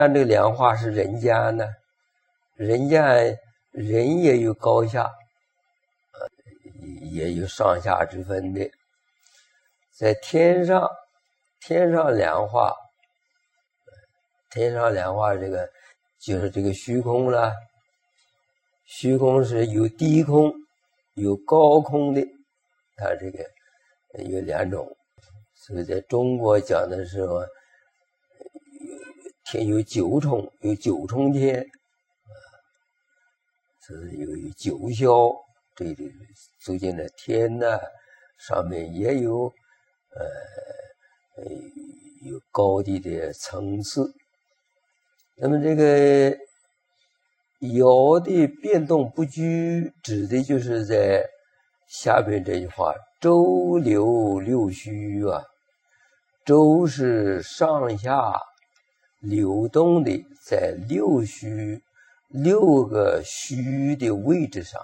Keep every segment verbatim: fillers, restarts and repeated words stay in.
这个量化是人间呢，人间人也有高下，呃，也有上下之分的。在天上，天上量化，天上量化这个就是这个虚空了。虚空是有低空有高空的，它这个有两种。所以在中国讲的时候，天有九重，有九重天，是有有九霄，这个逐渐的天呢，上面也有呃有高低的层次。那么这个爻的变动不居，指的就是在下边这句话：周流六虚啊。周是上下流动的，在六虚六个虚的位置上。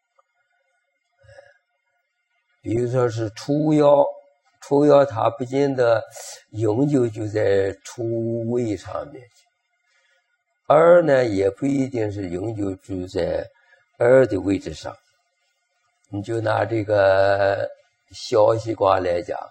比如说是初爻，初爻它不见得永久就在初位上面去，二呢也不一定是永久住在二的位置上。你就拿这个消息卦来讲，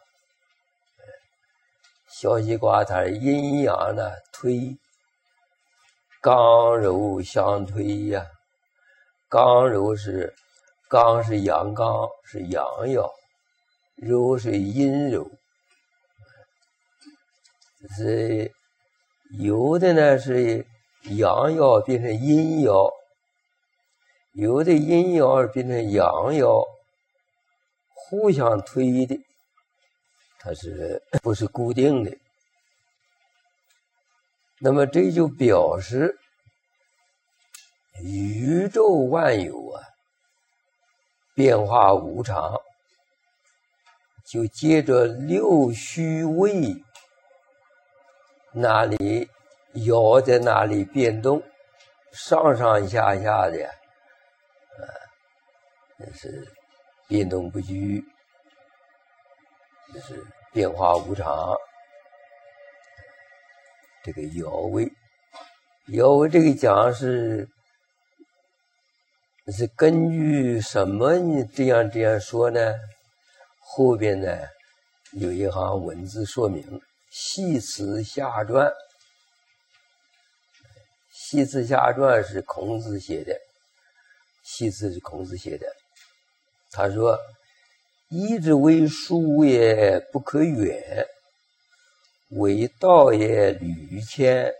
消息卦它是阴阳呢推，刚柔相推呀、啊。刚柔是刚是阳刚，是阳爻，柔是阴柔。是有的呢是阳爻变成阴爻，有的阴爻变成阳爻，互相推的，它是不是固定的？那么这就表示宇宙万有啊，变化无常，就借着六虚位那里爻在那里变动，上上下下的啊，是变动不居，就是变化无常。这个爻位，爻位这个讲是是根据什么这样这样说呢？后边呢有一行文字说明，系辞下传。系辞下传是孔子写的，系辞是孔子写的。他说：“一之为书也不可远，为道也屡迁。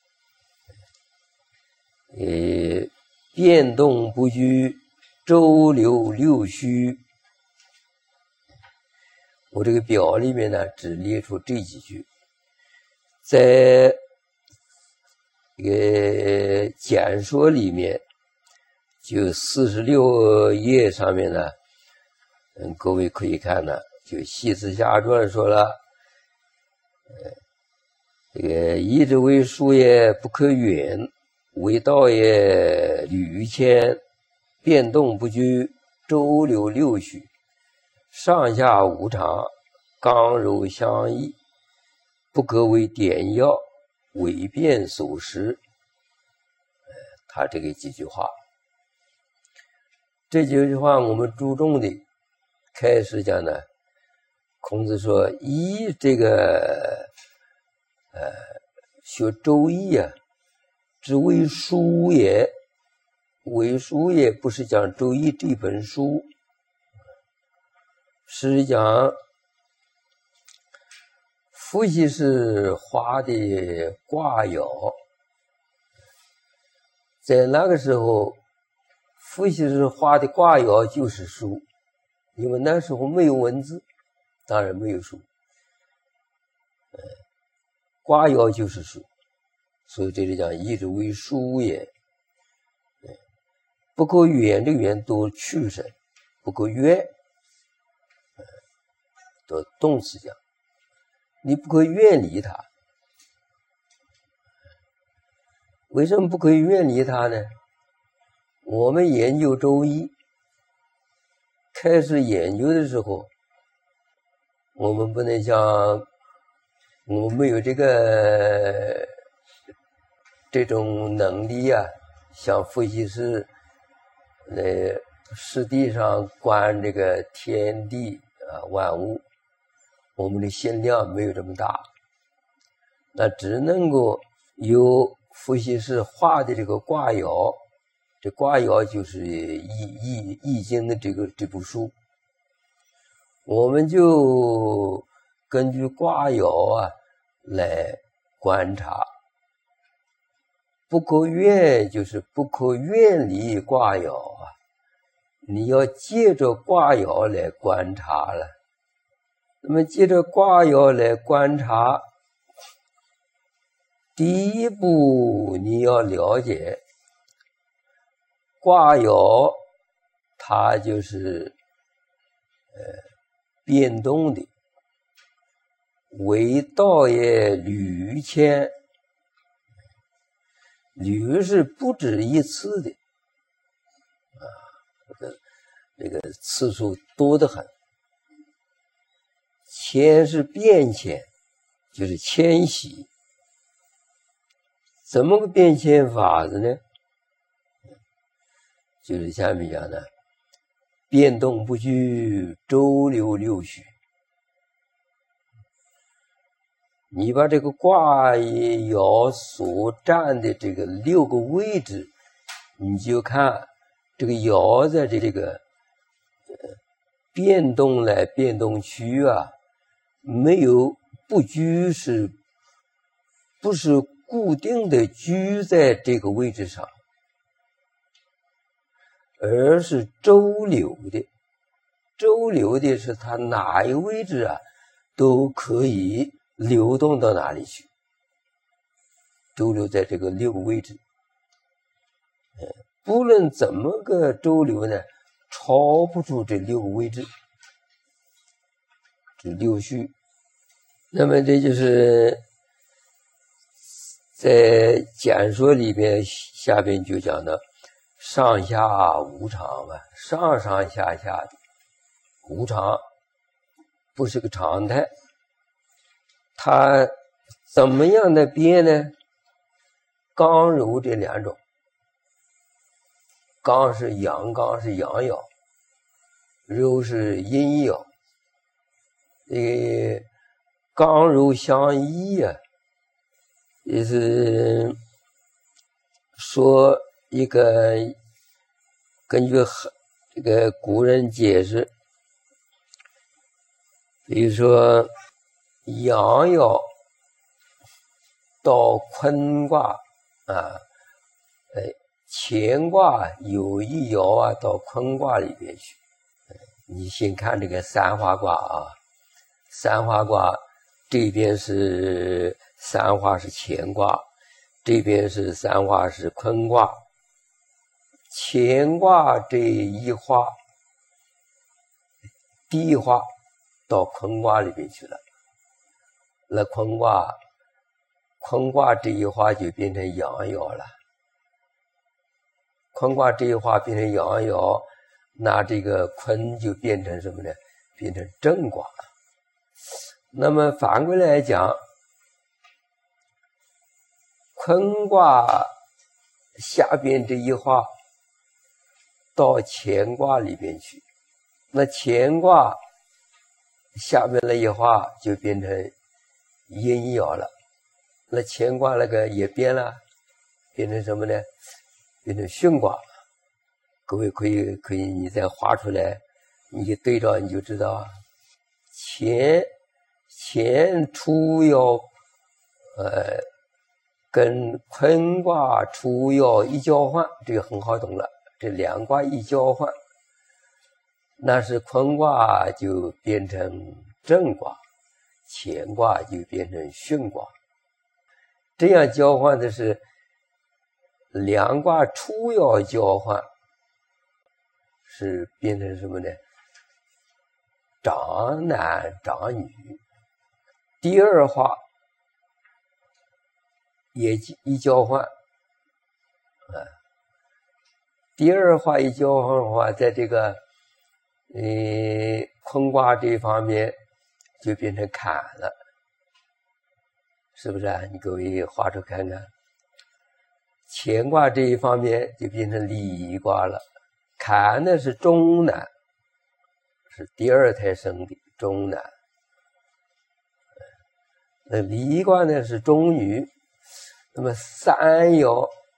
呃，变动不居，周流六虚。”我这个表里面呢，只列出这几句，在这个简说里面，就四十六页上面呢，嗯，各位可以看呢，就系辞下传说了，呃，这个一之为书也不可远，为道也屡迁，变动不居，周流六虚，上下无常，刚柔相异，不可为点要，伪变所实。他这个几句话，这几句话我们注重的，开始讲呢，孔子说：“一这个呃学周易啊，只为书也，为书也不是讲周易这本书。”是讲伏羲是画的卦爻，在那个时候，伏羲是画的卦爻就是书，因为那时候没有文字，当然没有书，呃，卦爻就是书，所以这里讲一之为书也，不可远，这个远都去身，不可远。的动词讲，你不可以远离它。为什么不可以远离它呢？我们研究周易，开始研究的时候，我们不能像我们没有这个这种能力啊，像伏羲氏，呃，实际上观这个天地啊万物，我们的心量没有这么大，那只能够有伏羲氏画的这个卦爻，这卦爻就是易易易经的这个这部书，我们就根据卦爻啊来观察。不可远就是不可远离卦爻啊，你要借着卦爻来观察了。那么借着卦爻来观察，第一步你要了解卦爻，它就是呃变动的，为道也屡迁。屡是不止一次的啊，这个这个次数多得很。迁是变迁，就是迁徙。怎么个变迁法子呢？就是下面讲的，变动不居，周流六虚。你把这个卦爻所占的这个六个位置，你就看这个爻在这这个呃变动来变动去啊，没有不居，是不是固定的居在这个位置上，而是周流的。周流的是它哪一个位置啊都可以流动到哪里去，周流在这个六个位置，不论怎么个周流呢，超不出这六个位置，这六虚。那么这就是在简说里面下边就讲的上下无常嘛，上上下下的无常，不是个常态。它怎么样的变呢？刚柔这两种，刚是阳刚是阳爻，柔是阴爻。这个刚柔相依啊，也是说一个根据这个古人解释，比如说阳爻到坤卦啊，呃，乾卦有一爻啊到坤卦里边去。你先看这个三花卦啊，三花卦这边是三花是乾卦，这边是三花是坤卦。乾卦这一花，第一花到坤卦里边去了，那坤卦坤卦这一花就变成阳爻了。坤卦这一花变成阳爻，那这个坤就变成什么呢？变成正卦。那么反过来讲，坤卦下边这一花到乾卦里边去，那乾卦下面那一花就变成阴爻了。那乾卦那个也变了，变成什么呢？变成巽卦。各位可以可以你再画出来，你就对照你就知道，乾乾初爻呃跟坤卦初爻一交换，这个很好懂了，这两卦一交换，那是坤卦就变成正卦，乾卦就变成巽卦。这样交换的是两卦初爻交换，是变成什么呢？长男长女。第二话也一交换啊，第二话一交换的话，在这个呃坤卦这方面就变成坎了，是不是啊？你各位画出看看。 乾卦这一方面就变成离卦了。坎呢是中男，是第二胎生的中男。那离卦呢是中女，那么三爻